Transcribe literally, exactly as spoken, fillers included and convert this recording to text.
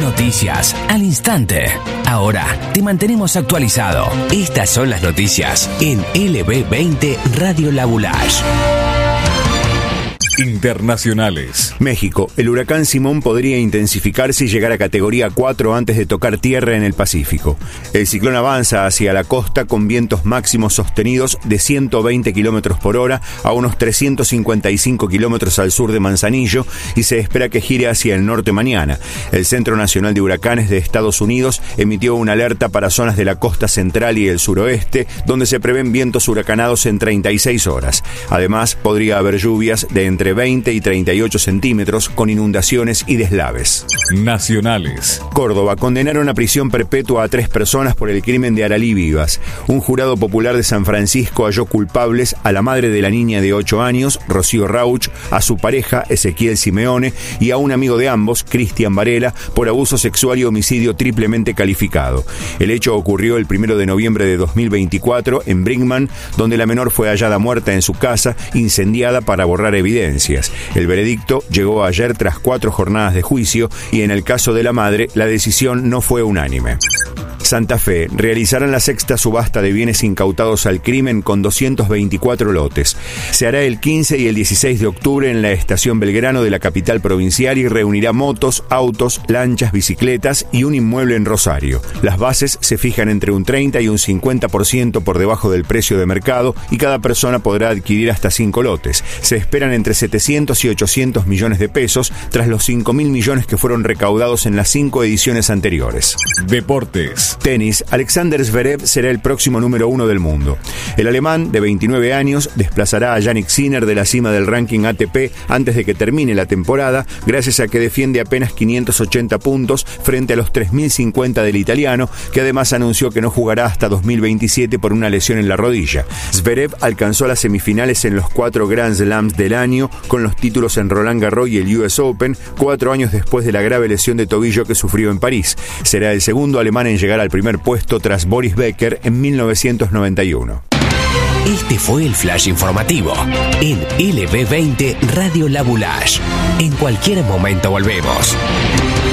Noticias al instante. Ahora te mantenemos actualizado. Estas son las noticias en L B veinte Radio La Boulage. Internacionales. México. El huracán Simón podría intensificarse y llegar a categoría cuatro antes de tocar tierra en el Pacífico. El ciclón avanza hacia la costa con vientos máximos sostenidos de ciento veinte kilómetros por hora a unos trescientos cincuenta y cinco kilómetros al sur de Manzanillo y se espera que gire hacia el norte mañana. El Centro Nacional de Huracanes de Estados Unidos emitió una alerta para zonas de la costa central y el suroeste, donde se prevén vientos huracanados en treinta y seis horas. Además, podría haber lluvias de entre veinte y treinta y ocho centímetros con inundaciones y deslaves. Nacionales. Córdoba. Condenaron a prisión perpetua a tres personas por el crimen de Aralí Vivas. Un jurado popular de San Francisco halló culpables a la madre de la niña de ocho años, Rocío Rauch, a su pareja, Ezequiel Simeone, y a un amigo de ambos, Cristian Varela, por abuso sexual y homicidio triplemente calificado. El hecho ocurrió el primero de noviembre de dos mil veinticuatro en Brinkman, donde la menor fue hallada muerta en su casa, incendiada para borrar evidencia. El veredicto llegó ayer tras cuatro jornadas de juicio y en el caso de la madre, la decisión no fue unánime. Santa Fe. Realizarán la sexta subasta de bienes incautados al crimen con doscientos veinticuatro lotes. Se hará el quince y el dieciséis de octubre en la estación Belgrano de la capital provincial y reunirá motos, autos, lanchas, bicicletas y un inmueble en Rosario. Las bases se fijan entre un treinta y un cincuenta por ciento por debajo del precio de mercado y cada persona podrá adquirir hasta cinco lotes. Se esperan entre setecientos y ochocientos millones de pesos tras los cinco mil millones que fueron recaudados en las cinco ediciones anteriores. Deportes. Tenis. Alexander Zverev será el próximo número uno del mundo. El alemán, de veintinueve años, desplazará a Jannik Sinner de la cima del ranking A T P antes de que termine la temporada, gracias a que defiende apenas quinientos ochenta puntos frente a los tres mil cincuenta del italiano, que además anunció que no jugará hasta dos mil veintisiete por una lesión en la rodilla. Zverev alcanzó las semifinales en los cuatro Grand Slams del año, con los títulos en Roland Garros y el U S Open, cuatro años después de la grave lesión de tobillo que sufrió en París. Será el segundo alemán en llegar al primer puesto tras Boris Becker en mil novecientos noventa y uno. Este fue el flash informativo en L B veinte Radio La Boulage. En cualquier momento volvemos.